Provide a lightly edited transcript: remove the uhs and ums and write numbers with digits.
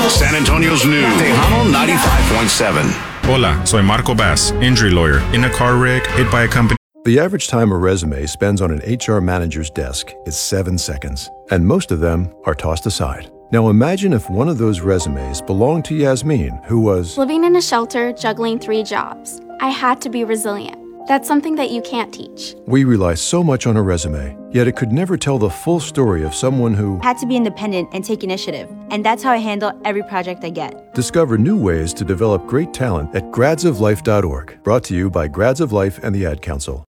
San Antonio's new Tejano 95.7. Hola, soy Marco Bass, injury lawyer, in a car wreck, hit by a company. The average time a resume spends on an HR manager's desk is 7 seconds, and most of them are tossed aside. Now imagine if one of those resumes belonged to Yasmin, who was living in a shelter, juggling 3 jobs. I had to be resilient. That's something that you can't teach. We rely so much on a resume, yet it could never tell the full story of someone who had to be independent and take initiative. And that's how I handle every project I get. Discover new ways to develop great talent at gradsoflife.org. Brought to you by Grads of Life and the Ad Council.